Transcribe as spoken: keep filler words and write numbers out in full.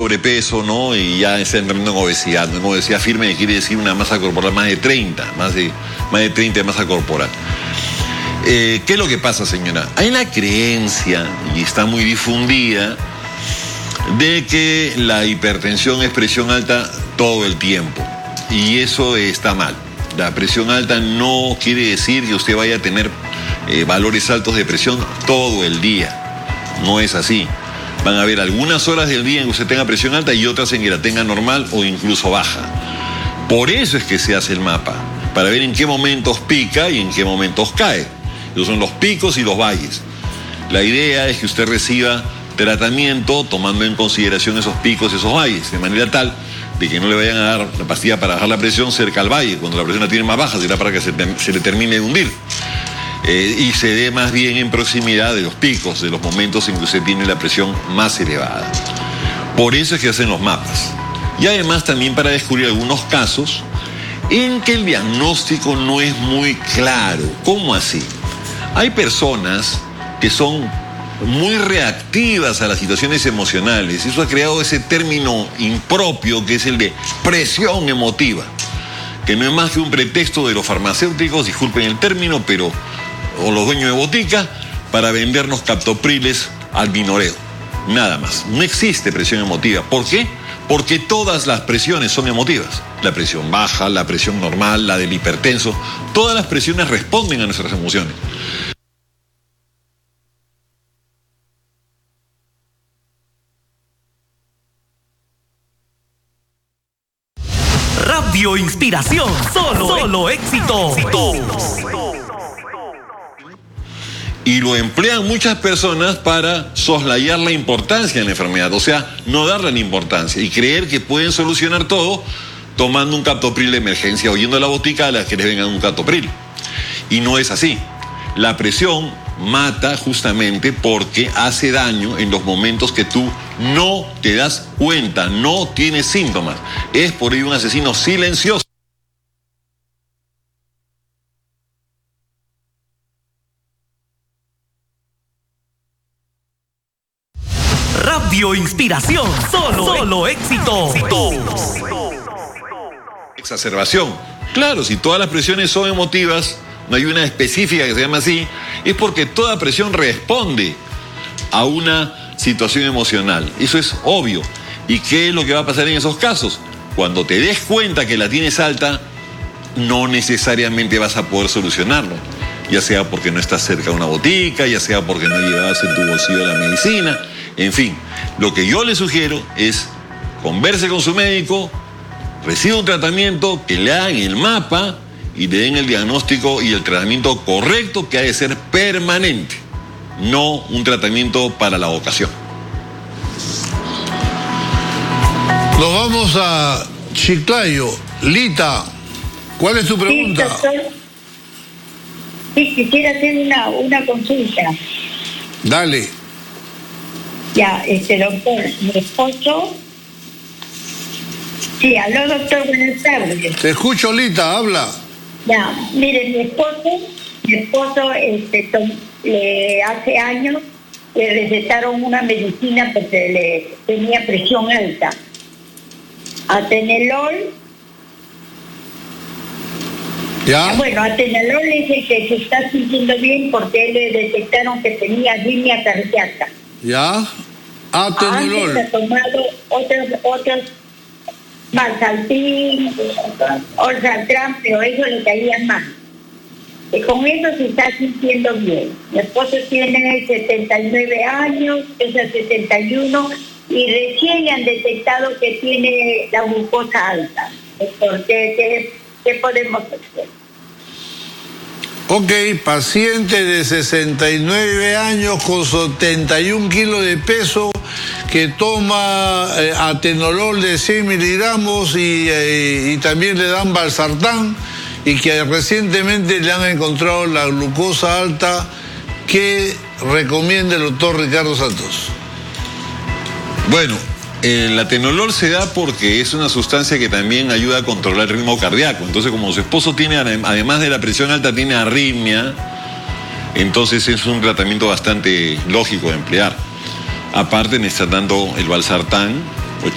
sobrepeso, ¿no? Y ya está entrando en obesidad. En obesidad firme quiere decir una masa corporal más de treinta, más de, más de treinta de masa corporal. Eh, ¿Qué es lo que pasa, señora? Hay la creencia, y está muy difundida, de que la hipertensión es presión alta todo el tiempo. Y eso está mal. La presión alta no quiere decir que usted vaya a tener eh, valores altos de presión todo el día. No es así. Van a haber algunas horas del día en que usted tenga presión alta y otras en que la tenga normal o incluso baja. Por eso es que se hace el mapa, para ver en qué momentos pica y en qué momentos cae. Esos son los picos y los valles. La idea es que usted reciba tratamiento tomando en consideración esos picos y esos valles, de manera tal de que no le vayan a dar la pastilla para bajar la presión cerca al valle, cuando la presión la tiene más baja, será para que se, se le termine de hundir. Eh, y se dé más bien en proximidad de los picos, de los momentos en que usted tiene la presión más elevada. Por eso es que hacen los mapas. Y además también para descubrir algunos casos en que el diagnóstico no es muy claro. ¿Cómo así? Hay personas que son muy reactivas a las situaciones emocionales. Eso ha creado ese término impropio que es el de presión emotiva, que no es más que un pretexto de los farmacéuticos, disculpen el término, pero o los dueños de botica, para vendernos captopriles al minoreo. Nada más. No existe presión emotiva. ¿Por qué? Porque todas las presiones son emotivas. La presión baja, la presión normal, la del hipertenso, todas las presiones responden a nuestras emociones. Radio Inspiración, solo, solo éxito. Y lo emplean muchas personas para soslayar la importancia de la enfermedad, o sea, no darle la importancia y creer que pueden solucionar todo tomando un captopril de emergencia o yendo a la botica a la que les vengan un captopril. Y no es así. La presión mata justamente porque hace daño en los momentos que tú no te das cuenta, no tienes síntomas. Es por ello un asesino silencioso. Radio Inspiración, solo, solo éxito. Exacerbación. Claro, si todas las presiones son emotivas, no hay una específica que se llama así, es porque toda presión responde a una situación emocional. Eso es obvio. ¿Y qué es lo que va a pasar en esos casos? Cuando te des cuenta que la tienes alta, no necesariamente vas a poder solucionarlo. Ya sea porque no estás cerca de una botica, ya sea porque no llevas en tu bolsillo la medicina. En fin, lo que yo le sugiero es converse con su médico, reciba un tratamiento, que le hagan el mapa y le den el diagnóstico y el tratamiento correcto, que ha de ser permanente, no un tratamiento para la ocasión. Nos vamos a Chiclayo. Lita, ¿cuál es tu pregunta? Sí, doctor. Sí, quisiera hacer una, una consulta. Dale. Ya, este doctor, mi esposo... Sí, aló doctor, buenas tardes. Te escucho, Lita, habla. Ya, mire, mi esposo, mi esposo este, le, hace años le recetaron una medicina porque le tenía presión alta. Atenolol. ¿Ya? Bueno, Atenolol dice que se está sintiendo bien porque le detectaron que tenía arritmia cardíaca. ¿Ya? Atenolol. Antes ha tomado otros, otros Valsartán, Orsatran, pero eso le caía más. Y con eso se está sintiendo bien. Mi esposo tiene setenta y nueve años, pesa setenta y uno y recién le han detectado que tiene la glucosa alta. ¿Por qué, qué, qué podemos hacer? Ok, paciente de sesenta y nueve años con setenta y un kilos de peso que toma eh, atenolol de cien miligramos y, eh, y también le dan valsartán y que recientemente le han encontrado la glucosa alta. ¿Qué recomienda el doctor Ricardo Santos? Bueno, el atenolol se da porque es una sustancia que también ayuda a controlar el ritmo cardíaco. Entonces, como su esposo tiene, además de la presión alta, tiene arritmia, entonces es un tratamiento bastante lógico de emplear. Aparte, necesita dando el valsartán